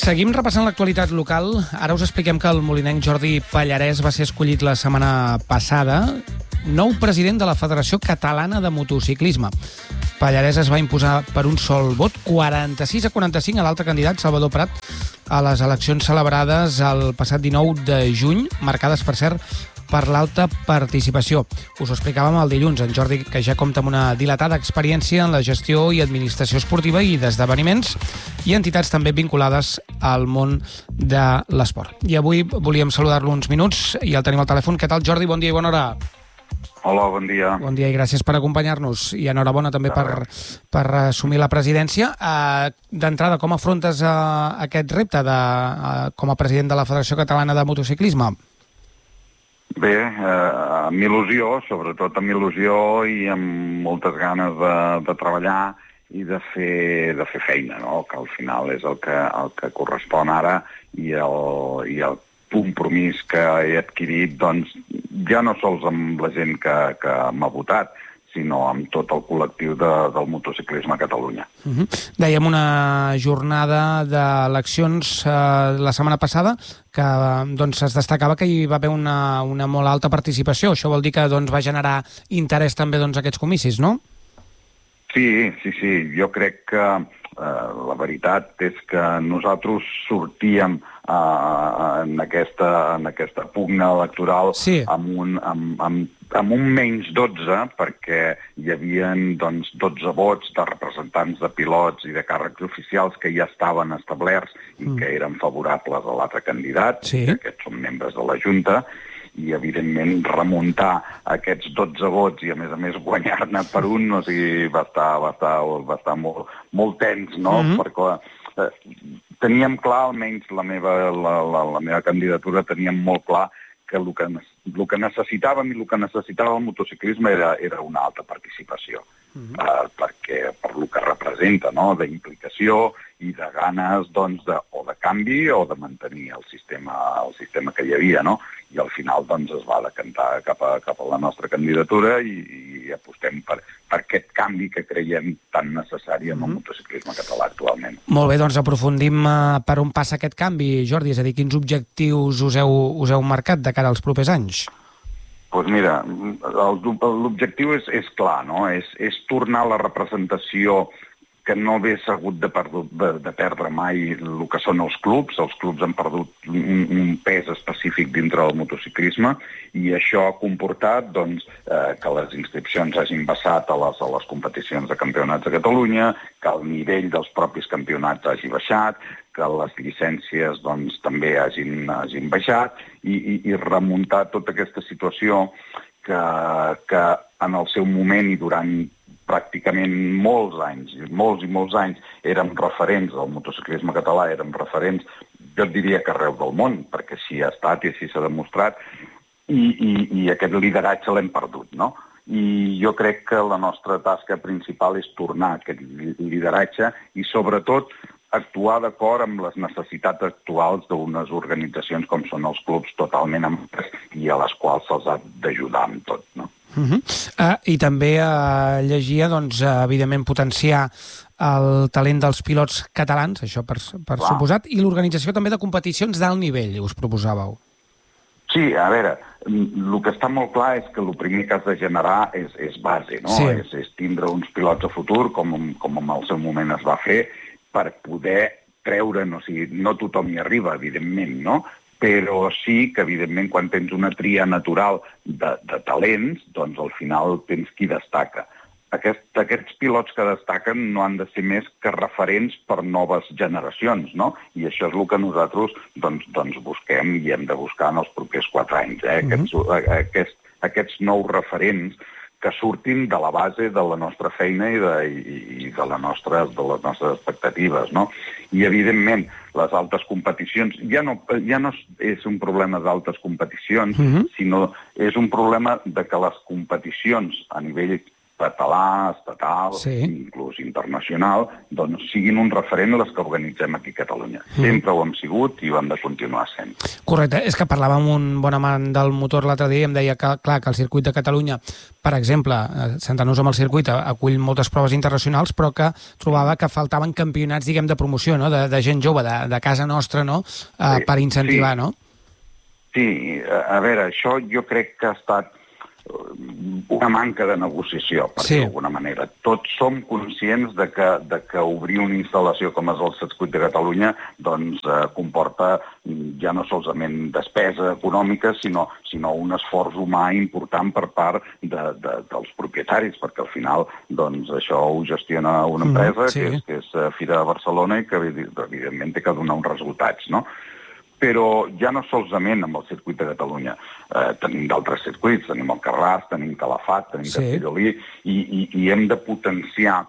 Seguim repassant l'actualitat local. Ara us expliquem que el molinenc Jordi Pallarès va ser escollit la setmana passada nou president de la Federació Catalana de Motociclisme. Pallarès es va imposar per un sol vot, 46-45 a l'altre candidat, Salvador Prat, a les eleccions celebrades el passat 19 de juny, marcades, per cert, per l'alta participació. Us ho explicàvem el dilluns. En Jordi, que ja compta amb una dilatada experiència en la gestió i administració esportiva i d'esdeveniments i entitats també vinculades al món de l'esport. I avui volíem saludar-lo uns minuts i el tenim al telèfon. Què tal, Jordi? Bon dia i bona hora. Hola, bon dia. Bon dia i gràcies per acompanyar-nos. I enhorabona també per assumir la presidència. D'entrada, com afrontes aquest repte com a president de la Federació Catalana de Motociclisme? Bé, amb il·lusió, sobretot amb il·lusió i amb moltes ganes de treballar i de fer feina, no? Que al final és el que correspon ara i el compromís que he adquirit, doncs, ja no sols amb la gent que m'ha votat, sinó amb tot el col·lectiu del motociclisme a Catalunya. Dèiem una jornada d'eleccions la setmana passada que doncs, es destacava que hi va haver una molt alta participació. Això vol dir que doncs, va generar interès també aquests comicis, no? Sí. Jo crec que la veritat és que nosaltres sortíem en aquesta pugna electoral amb un menys 12, perquè hi havia 12 vots de representants de pilots i de càrrecs oficials que ja estaven establerts i que eren favorables a l'altre candidat, que aquests són membres de la Junta, i, evidentment, remuntar aquests 12 vots i, a més, guanyar-ne per un, o sigui, va estar molt tens, no? Perquè teníem clar, almenys la meva candidatura, teníem molt clar que el que necessitàvem i el que necessitava el motociclisme era una alta participació, perquè per el que representa, no?, d'implicació i de ganes, doncs, o de canvi o de mantenir el sistema que hi havia, no? I al final, doncs, es va decantar cap a la nostra candidatura i apostem per aquest canvi que creiem tan necessari en el motociclisme català actualment. Molt bé, doncs aprofundim per on passa aquest canvi, Jordi, és a dir, quins objectius us heu marcat de cara als propers anys? Doncs mira, l'objectiu és clar, no? És tornar a la representació que no hagués hagut de perdre mai el que són els clubs. Els clubs han perdut un pes específic dintre del motociclisme i això ha comportat que les inscripcions hagin baixat a les competicions de campionats de Catalunya, que el nivell dels propis campionats hagi baixat, que les llicències també hagin baixat i remuntar tota aquesta situació que en el seu moment i durant pràcticament molts i molts anys érem referents del motociclisme català, érem referents, jo et diria que arreu del món, perquè així ha estat i així s'ha demostrat, i aquest lideratge l'hem perdut, no? I jo crec que la nostra tasca principal és tornar a aquest lideratge i, sobretot, actuar d'acord amb les necessitats actuals d'unes organitzacions com són els clubs totalment amples i a les quals se'ls ha d'ajudar amb tot, no? I també llegia, evidentment, potenciar el talent dels pilots catalans, això per suposat, i l'organització també de competicions d'alt nivell, us proposàveu. Sí, a veure, el que està molt clar és que el primer que has de generar és base, no? És tindre uns pilots a futur, com en el seu moment es va fer, per poder treure'n, o sigui, no tothom hi arriba, evidentment, no? Però sí que, evidentment, quan tens una tria natural de talents, doncs al final tens qui destaca. Aquests pilots que destaquen no han de ser més que referents per noves generacions, no? I això és el que nosaltres busquem i hem de buscar en els propers 4 anys. Aquests nous referents que surtin de la base de la nostra feina i de les nostres expectatives, no? I, evidentment, les altes competicions ja no és un problema d'altes competicions, sinó és un problema de que les competicions a nivell català, estatal, inclús internacional, doncs siguin un referent les que organitzem aquí a Catalunya. Sempre ho hem sigut i ho hem de continuar sent. Correcte. És que parlava amb un bon amant del motor l'altre dia i em deia que, clar, que el circuit de Catalunya, per exemple, centrant-nos en el circuit, acull moltes proves internacionals, però que trobava que faltaven campionats, diguem, de promoció, no? De gent jove, de casa nostra, no? Per incentivar, no? Sí, a veure, això jo crec que ha estat una manca de negociació, per dir d'alguna manera. Tots som conscients de que obrir una instal·lació com és el Circuit de Catalunya doncs comporta ja no solament despesa econòmica, sinó un esforç humà important per part dels propietaris, perquè al final doncs, això ho gestiona una empresa que és Fira de Barcelona i que evidentment té que donar uns resultats, no? Però ja no solament amb el circuit de Catalunya. Tenim d'altres circuits, tenim el Carràs, tenim Calafat, tenim Castellolí, i hem de potenciar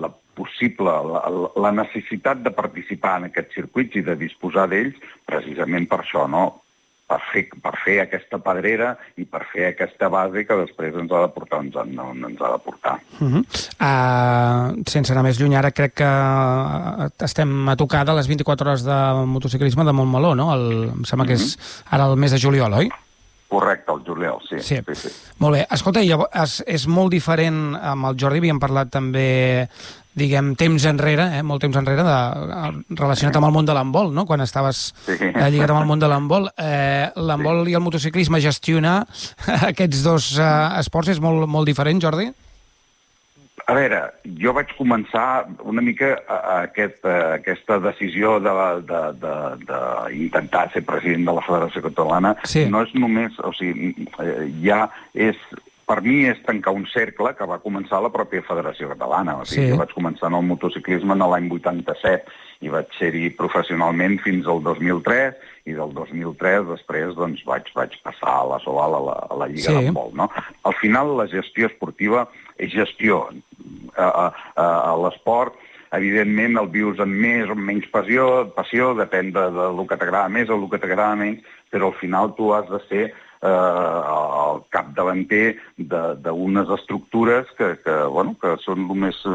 la necessitat de participar en aquests circuits i de disposar d'ells precisament per això, no? Per fer aquesta pedrera i per fer aquesta base que després ens ha de portar on ens ha de portar. Sense anar més lluny, ara crec que estem a tocar de les 24 hores de motociclisme de Montmeló, no? Em sembla que és ara el mes de juliol, oi? Correcte, el juliol, sí. Molt bé. Escolta, llavors, és molt diferent amb el Jordi, havíem parlat també, diguem, temps enrere, molt temps enrere, relacionat amb el món de l'handbol, no? Quan estaves lligat amb el món de l'handbol. L'handbol i el motociclisme, gestionar aquests dos esports és molt diferent, Jordi? A veure, jo vaig començar una mica aquesta decisió d'intentar ser president de la Federació Catalana. No és només, o sigui, ja és... Per mi és tancar un cercle que va començar la pròpia Federació Catalana. Jo vaig començar en el motociclisme l'any 87 i vaig ser-hi professionalment fins al 2003 i del 2003 després doncs, vaig passar a la Soval a la Lliga d'handbol. Al final la gestió esportiva és gestió. A l'esport, evidentment, el vius amb més o menys passió, depèn del que t'agrada més o el que t'agrada menys, però al final tu has de ser el capdavanter d'unes estructures que són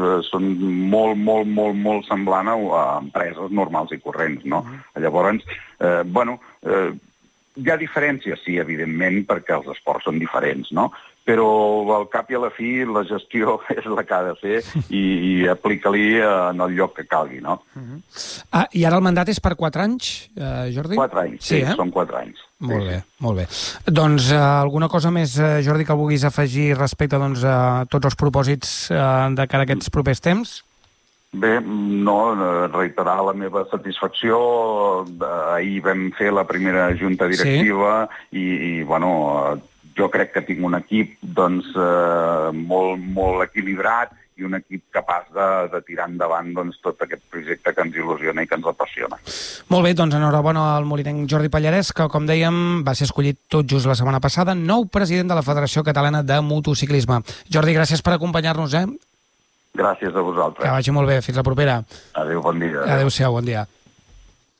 molt semblant a empreses normals i corrents, no? Llavors, hi ha diferències, sí, evidentment, perquè els esports són diferents, no? Però al cap i a la fi la gestió és la que ha de fer i aplica-li en el lloc que calgui, no? I ara el mandat és per 4 anys, Jordi? 4 anys, sí, són 4 anys. Molt bé. Doncs alguna cosa més, Jordi, que vulguis afegir respecte a tots els propòsits de cara a aquests propers temps? Bé, no, reiterar la meva satisfacció. Ahir vam fer la primera junta directiva i jo crec que tinc un equip molt equilibrat i un equip capaç de tirar endavant tot aquest projecte que ens il·lusiona i que ens apassiona. Molt bé, doncs enhorabona al molinenc Jordi Pallarès, que, com dèiem, va ser escollit tot just la setmana passada nou president de la Federació Catalana de Motociclisme. Jordi, gràcies per acompanyar-nos, Gràcies a vosaltres. Que vagi molt bé. Fins la propera. Adéu, bon dia. Adéu-siau, bon dia.